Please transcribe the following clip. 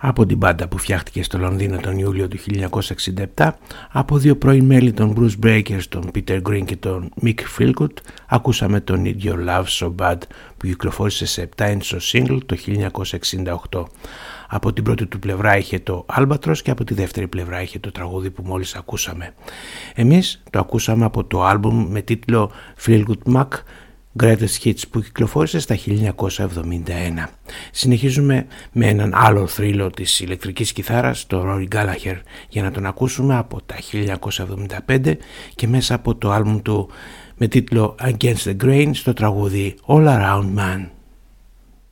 από την μπάντα που φτιάχτηκε στο Λονδίνο τον Ιούλιο του 1967, από δύο πρώην μέλη των Bruce Breakers, τον Peter Green και τον Mick Philgood, ακούσαμε τον Need Your Love So Bad που κυκλοφόρησε σε 7-inch single το 1968. Από την πρώτη του πλευρά είχε το Albatross και από τη δεύτερη πλευρά είχε το τραγούδι που μόλις ακούσαμε. Εμείς το ακούσαμε από το άλμπουμ με τίτλο Fleetwood Mac Greatest Hits που κυκλοφόρησε στα 1971. Συνεχίζουμε με έναν άλλο θρύλο της ηλεκτρικής κιθάρας, το Rory Gallagher, για να τον ακούσουμε από τα 1975 και μέσα από το άλμπουμ του με τίτλο Against the Grain στο τραγούδι All Around Man.